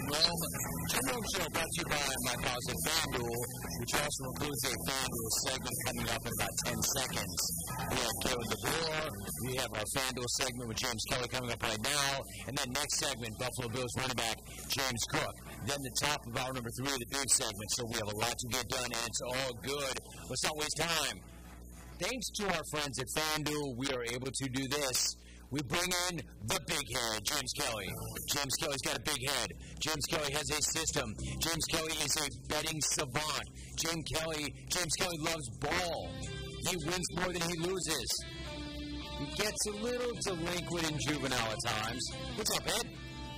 Rome. Jim Rome Show brought to you by my pals at FanDuel, which also includes a FanDuel segment coming up in about 10 seconds. We have Caleb DeBoer. We have our FanDuel segment with James Kelly coming up right now. And then next segment, Buffalo Bills running back James Cook. Then the top of hour number 3 of the big segment. So we have a lot to get done, and it's all good. Let's not waste time. Thanks to our friends at FanDuel, we are able to do this. We bring in the big head, James Kelly. James Kelly's got a big head. James Kelly has a system. James Kelly is a betting savant. James Kelly loves ball. He wins more than he loses. He gets a little delinquent and juvenile at times. What's up, Ed?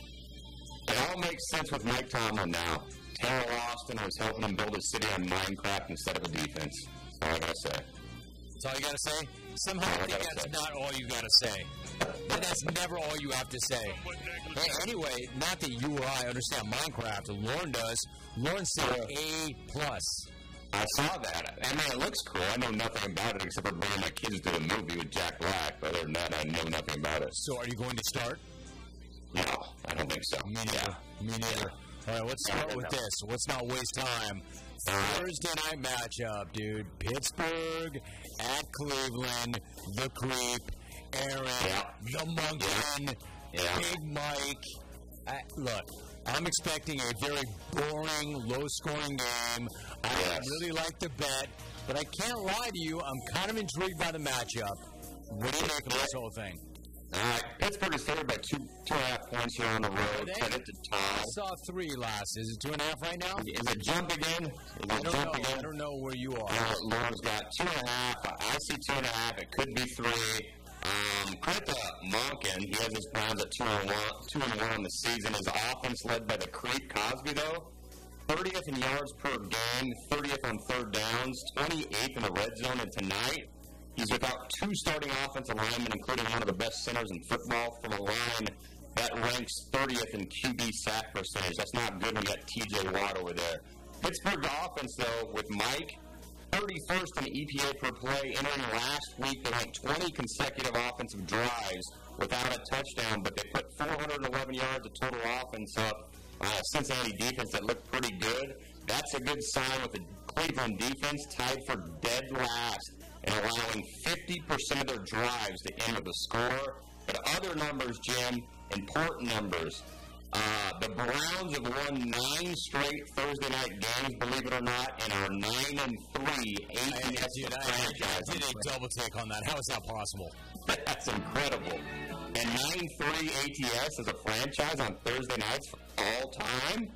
It all makes sense with Mike Tomlin now. Terrell Austin was helping him build a city on Minecraft instead of a defense. That's all I gotta say. That's all you gotta say? Somehow I think that's not all you gotta say. But that's never all you have to say. Hey, anyway, not that you or I understand Minecraft, Lauren does. Lauren said A+. I saw that. I mean, it looks cool. I know nothing about it except for bringing my kids to the movie with Jack Black. But other than that, I know nothing about it. So are you going to start? No, I don't think so. Me neither. Me neither. All right, let's start with this. Let's not waste time. Thursday night matchup, dude. Pittsburgh at Cleveland. The Creep. Aaron. The Monkey. Big Mike. Look, I'm expecting a very boring, low-scoring game. I really like the bet, but I can't lie to you. I'm kind of intrigued by the matchup. What do you make of this whole thing? Pittsburgh is favored by 2.5 points here on the road. Headed to tie. I saw 3 last. Is it 2.5 right now? Is it jump again? I don't know where you are. Lauren's got 2.5. I see 2.5. It could be 3. Credit to Monken. He has his Browns at 2-1 on the season. His offense led by the Creep Cosby, though. 30th in yards per game, 30th on third downs, 28th in the red zone, and tonight he's without 2 starting offensive linemen, including one of the best centers in football, from a line that ranks 30th in QB sack percentage. That's not good when you got T.J. Watt over there. Pittsburgh's offense, though, with Mike, 31st in EPA per play. Entering last week, they went 20 consecutive offensive drives without a touchdown, but they put 411 yards of total offense up. Cincinnati defense that looked pretty good. That's a good sign with the Cleveland defense tied for dead last and allowing 50% of their drives to end with a score. But other numbers, Jim, important numbers. The Browns have won 9 straight Thursday night games, believe it or not, and are 9-3 ATS franchise. I did a double take on that. How is that possible? That's incredible. And 9-3 ATS as a franchise on Thursday nights all time.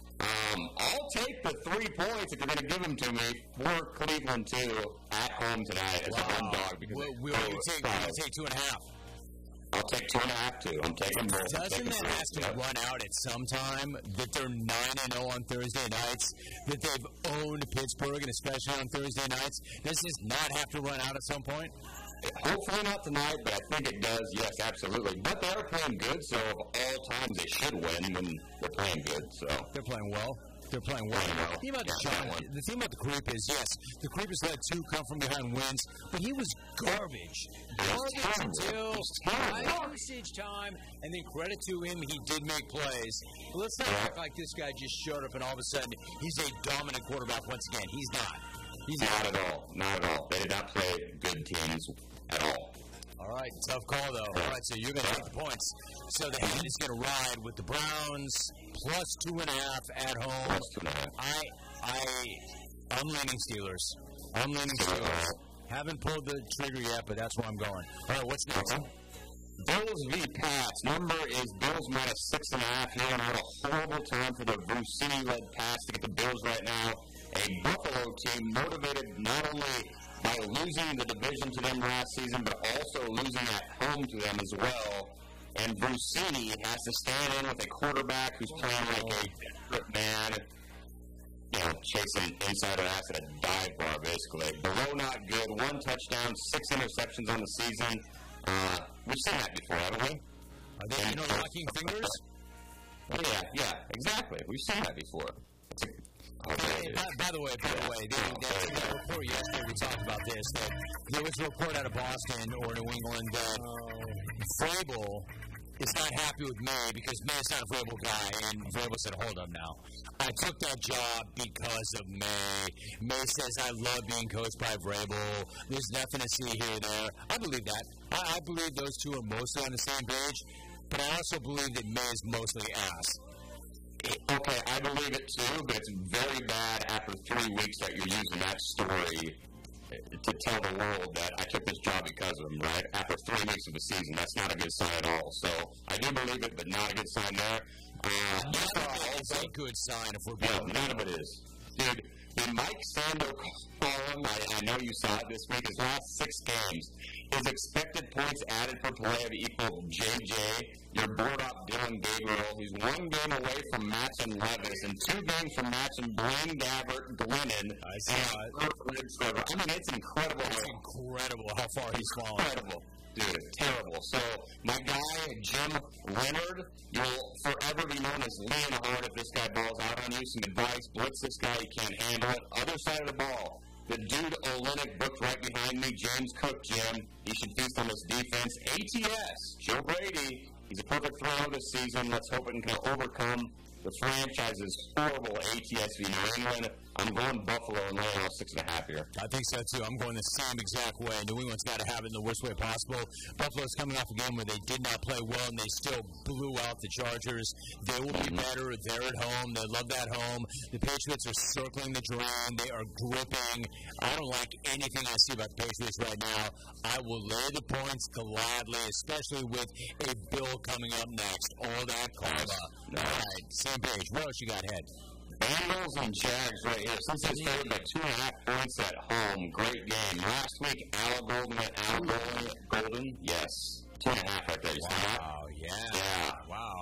I'll take the 3 points if you're going to give them to me for Cleveland, too, at home tonight as a home dog. Will you take 2.5? I'll take 2.5, too. I'm taking both. Doesn't that have to run out at some time that they're 9-0 on Thursday nights, that they've owned Pittsburgh, and especially on Thursday nights? Does this not have to run out at some point? Hopefully not tonight, but I think it does, yes, absolutely. But they are playing good, so of all times they should win when they're playing good. So they're playing well. They're playing well. The thing about the Creep is, yes, the Creep has let 2 come from behind wins, but he was garbage. Garbage until high usage time, and then credit to him, he did make plays. But let's not act like this guy just showed up and all of a sudden he's a dominant quarterback once again. He's not. Not at all. Not at all. They did not play good teams at all. All right, tough call, though. All right, so you're going to take the points. So the hand is going to ride with the Browns plus 2.5 at home. Plus 2.5. I'm leaning Steelers. Haven't pulled the trigger yet, but that's where I'm going. All right, what's next? Bills v. Pats. Number is Bills minus 6.5 here, and what a horrible time for the Brusini-led Pats to get the Bills right now. A Buffalo team motivated not only by losing the division to them last season, but also losing at home to them as well. And Brusini has to stand in with a quarterback who's playing like a desperate man, chasing inside her ass at a dive bar, basically. Below not good. 1 touchdown, 6 interceptions on the season. We've seen that before, haven't we? Are they locking fingers? Yeah, exactly. We've seen that before. By the way, that report yesterday, we talked about this, that there was a report out of Boston or New England that Vrabel is not happy with May because May's not a Vrabel guy, and Vrabel said, hold up now. I took that job because of May. May says, I love being coached by Vrabel. There's nothing to see here or there. I believe that. I believe those two are mostly on the same page, but I also believe that May is mostly ass. Okay, I believe it too, but it's very bad after 3 weeks that you're using that story to tell the world that I took this job because of him, right? After 3 weeks of the season, that's not a good sign at all. So I do believe it, but not a good sign there. It's a good sign if we're being none of it is. Dude, the Mike Sando column, I know you saw it this week, his last 6 games, his expected points added per play have equaled JJ, your board-up Dylan Gabriel, who's 1 game away from matching Levis, and 2 games from matching Blaine Gabbert, Glennon. I saw it. I mean, it's incredible. It's incredible how far he's fallen. Incredible. Dude, terrible. So, my guy, Jim Leonard, you'll forever be known as Leonhard if this guy balls out on you. Some advice, blitz this guy, he can't handle it. Other side of the ball, the dude Olenek booked right behind me, James Cook, Jim. He should feast on this defense. ATS, Joe Brady, he's a perfect throw this season. Let's hope it can overcome the franchise's horrible ATS v. New England. I'm going Buffalo and laying out 6.5 here. I think so too. I'm going the same exact way. New England's got to have it in the worst way possible. Buffalo's coming off a game where they did not play well and they still blew out the Chargers. They will be better. They're at home. They love that home. The Patriots are circling the drain. They are gripping. I don't like anything I see about the Patriots right now. I will lay the points gladly, especially with a Bill coming up next. All that karma. All right, same page. What else you got, Head? Bengals and Jags right here. Cincinnati's favored by 2.5 points at home. Great game. Last week, Al Golden went Golden. Yes. 2.5 right there. You see that? Wow, yeah. Yeah. Wow.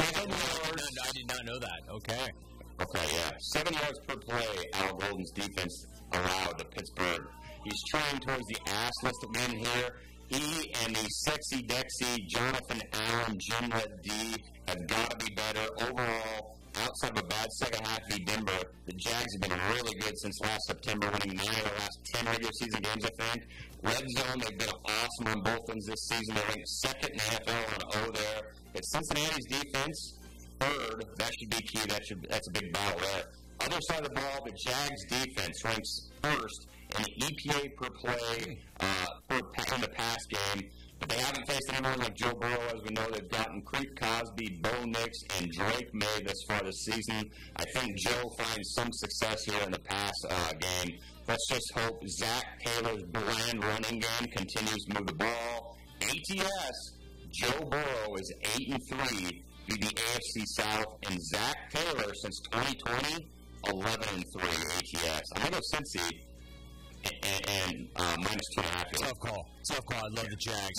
I did not know that. Okay. Okay, yeah. 7 yards per play, Al Golden's defense allowed to Pittsburgh. He's trying towards the ass list again here. He and the sexy Dexy Jonathan Allen, Jim Lett D have got to be better. Overall, outside of a bad second half v. Denver, the Jags have been really good since last September, winning 9 of the last 10 regular season games, I think. Red zone, they've been awesome on both ends this season. They're ranked second in the NFL on O there. It's Cincinnati's defense, third. That should be key. That's a big battle there. Other side of the ball, the Jags defense ranks first in the EPA per play in the pass game. But they haven't faced anyone like Joe Burrow. As we know, they've gotten Creep Cosby, Bo Nix, and Drake May this far this season. I think Joe finds some success here in the pass game. Let's just hope Zach Taylor's bland running game continues to move the ball. ATS, Joe Burrow is 8-3 through the AFC South, and Zach Taylor since 2020, 11-3 ATS. I'm going to go Cincy and minus 2.5. Tough call. I love the Jags.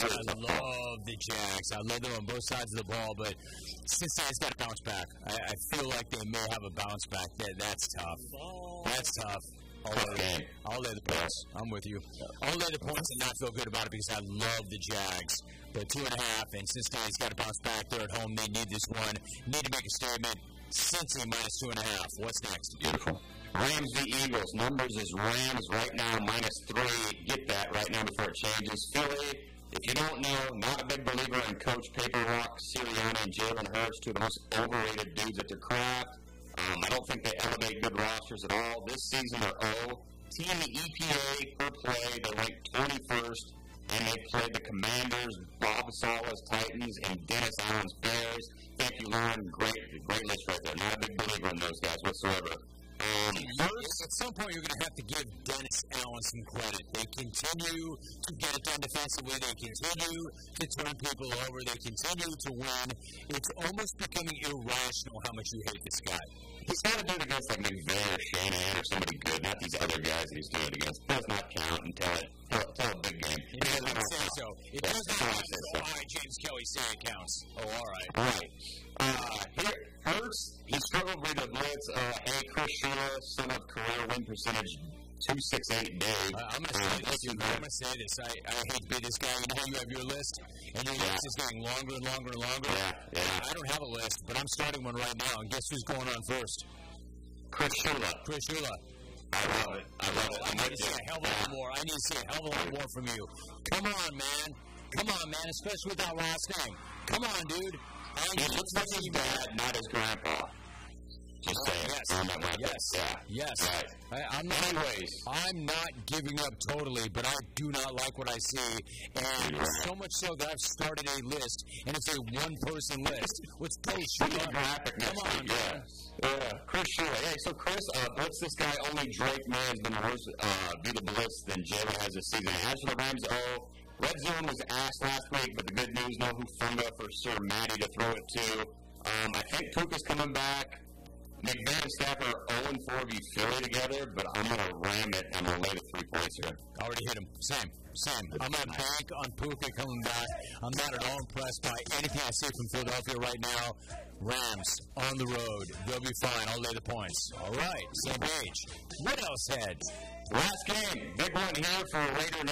I love them on both sides of the ball, but Cincinnati's got to bounce back. I feel like they may have a bounce back there. That's tough. I'll lay the points. I'm with you. I'll lay the points and not feel good about it because I love the Jags. But 2.5, and Cincinnati's got to bounce back. They're at home. They need this one. Need to make a statement. Cincy minus 2.5. What's next? Beautiful. Rams v. Eagles. Numbers is Rams right now minus 3. Get that right now before it changes. Philly, if you don't know, not a big believer in Coach Paper Rock Sirianni and Jalen Hurts, two of the most overrated dudes at their craft. I don't think they elevate good rosters at all. This season they're O. Team the EPA per play, they're ranked 21st, and they played the Commanders, Bob Saleh's Titans, and Dennis Allen's Bears. Thank you, Lauren. Great list right there. Not a big believer in those guys whatsoever. At some point, you're going to have to give Dennis Allen some credit. They continue to get it done defensively. They continue to turn people over. They continue to win. It's almost becoming irrational how much you hate this guy. He's got to do it against like McVay or Shanahan or somebody good, not these other guys he's doing it against. It does not count until a big game. It doesn't say so. It does not count. All right, James Kelly say it counts. Oh, all right. All right. Here, Hurts, he struggled with the blitz. Chris Shula, son of career win percentage 268 Dave. I'm going to say this. I hate to be this guy. You know how you have your list, and your list is getting longer and longer and longer? Yeah. I don't have a list, but I'm starting one right now, and guess who's going on first? Chris Shula. I love it. I need to see a hell of a lot more. I need to see a hell of a lot more from you. Come on, man, especially with that last name. Come on, dude. He looks like his dad, not his grandpa. Just saying. Yes. Right. I'm not giving up totally, but I do not like what I see, and so much so that I've started a list, and it's a one-person list. Let's post graphic. Come on, man. Yeah, Chris Shula. Hey, so Chris, what's this guy? Only Drake May's been worse beatabilist than Jalen has this season. As for the Rams, Red Zone was asked last week, but the good news, no Hufanga for Sir Matty to throw it to. I think Puka's coming back. McVay and Stafford are 0-4 v Philly together, but I'm going to ram it and I'll lay the 3 points here. Already hit him. Same. I'm going to bank on Puka coming back. I'm not at all impressed by anything I see from Philadelphia right now. Rams on the road. They'll be fine. I'll lay the points. All right. Same page. What else, Head? Last game. Big one here for Raider